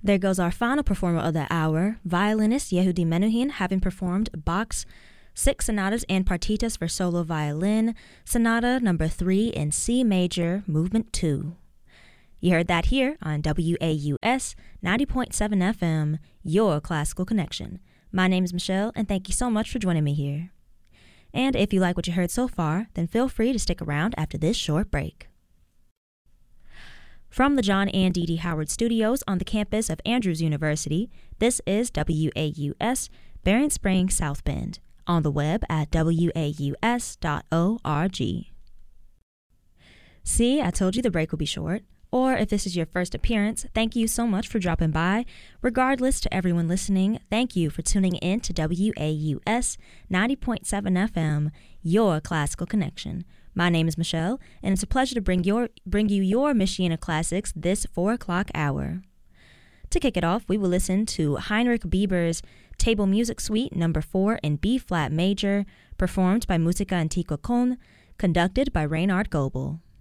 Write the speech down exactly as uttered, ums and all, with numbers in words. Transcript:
There goes our final performer of the hour, violinist Yehudi Menuhin, having performed Bach's six sonatas and partitas for solo violin, Sonata number three in C major, movement two. You heard that here on W A U S ninety point seven F M, your classical connection. My name is Michelle, and thank you so much for joining me here. And if you like what you heard so far, then feel free to stick around after this short break. From the John and Dee Dee Howard Studios on the campus of Andrews University, this is W A U S, Berrien Springs, South Bend, on the web at W A U S dot org. See, I told you the break would be short. Or if this is your first appearance, thank you so much for dropping by. Regardless to everyone listening, thank you for tuning in to W A U S ninety point seven F M, your classical connection. My name is Michelle, and it's a pleasure to bring your bring you your Michiana classics this four o'clock hour. To kick it off, we will listen to Heinrich Bieber's Table Music Suite number four in B-flat major, performed by Musica Antiqua Köln, conducted by Reinhard Goebel.